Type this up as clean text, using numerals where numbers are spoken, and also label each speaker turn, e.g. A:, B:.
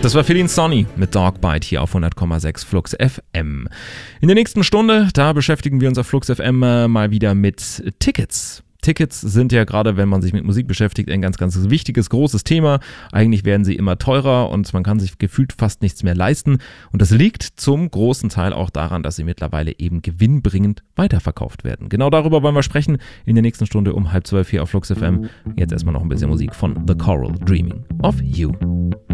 A: Das war Feeling Sonny mit Dogbite hier auf 100,6 Flux FM. In der nächsten Stunde, da beschäftigen wir uns auf Flux FM mal wieder mit Tickets. Tickets sind ja gerade, wenn man sich mit Musik beschäftigt, ein ganz, ganz wichtiges, großes Thema. Eigentlich werden sie immer teurer und man kann sich gefühlt fast nichts mehr leisten. Und das liegt zum großen Teil auch daran, dass sie mittlerweile eben gewinnbringend weiterverkauft werden. Genau darüber wollen wir sprechen in der nächsten Stunde um 11:30 hier auf Flux FM. Jetzt erstmal noch ein bisschen Musik von The Coral, Dreaming of You.